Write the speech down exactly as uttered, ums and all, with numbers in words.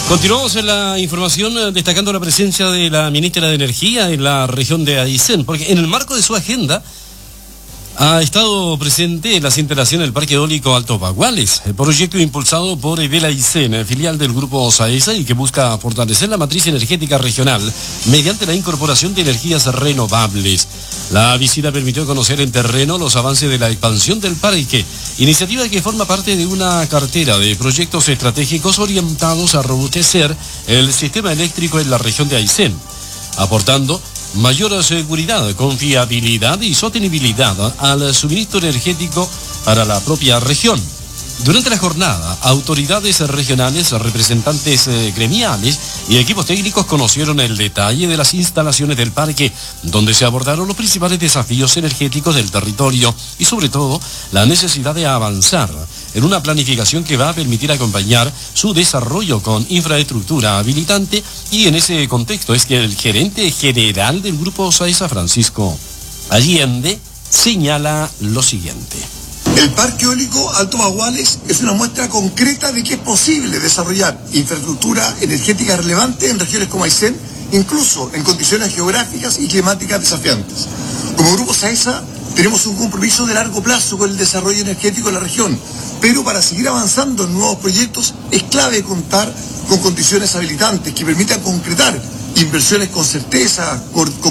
Continuamos en la información destacando la presencia de la ministra de Energía en la región de Aysén, porque en el marco de su agenda ha estado presente en las instalaciones del Parque Eólico Alto Baguales, el proyecto impulsado por Enel Aysén, filial del grupo SAESA, y que busca fortalecer la matriz energética regional mediante la incorporación de energías renovables. La visita permitió conocer en terreno los avances de la expansión del parque, iniciativa que forma parte de una cartera de proyectos estratégicos orientados a robustecer el sistema eléctrico en la región de Aysén, aportando mayor seguridad, confiabilidad y sostenibilidad al suministro energético para la propia región. Durante la jornada, autoridades regionales, representantes eh, gremiales y equipos técnicos conocieron el detalle de las instalaciones del parque, donde se abordaron los principales desafíos energéticos del territorio y sobre todo la necesidad de avanzar en una planificación que va a permitir acompañar su desarrollo con infraestructura habilitante, y en ese contexto es que el gerente general del grupo SAESA, Francisco Allende, señala lo siguiente. El Parque Eólico Alto Baguales es una muestra concreta de que es posible desarrollar infraestructura energética relevante en regiones como Aysén, incluso en condiciones geográficas y climáticas desafiantes. Como Grupo SAESA tenemos un compromiso de largo plazo con el desarrollo energético de la región, pero para seguir avanzando en nuevos proyectos es clave contar con condiciones habilitantes que permitan concretar inversiones con certeza, con